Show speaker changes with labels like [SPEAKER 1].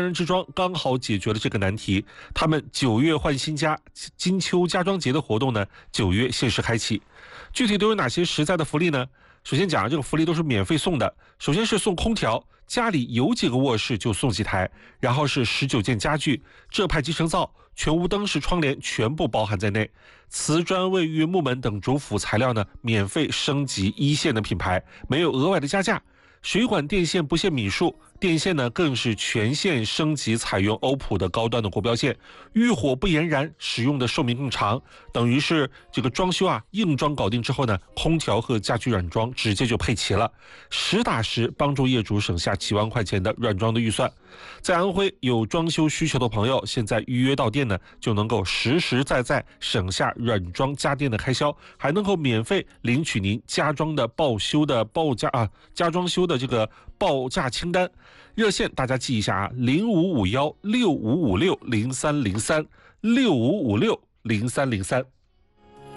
[SPEAKER 1] 人之装刚好解决了这个难题。他们9月换新家、金秋家装节的活动呢，9月限时开启。具体都有哪些实在的福利呢？首先讲这个福利都是免费送的，首先是送空调，家里有几个卧室就送几台，然后是19件家具，浙派集成灶、全屋灯饰窗帘全部包含在内。瓷砖、卫浴、木门等主辅材料呢，免费升级1线的品牌，没有额外的加价。水管电线不限米数，电线呢更是全线升级，采用欧普的高端的国标线，遇火不延燃，使用的寿命更长。等于是这个装修硬装搞定之后呢，空调和家居软装直接就配齐了，实打实帮助业主省下几万块钱的软装的预算。在安徽有装修需求的朋友，现在预约到店呢，就能够实实在在省下软装家电的开销，还能够免费领取您家装的家装修的这个报价清单。热线大家记一下055165560303，65560303。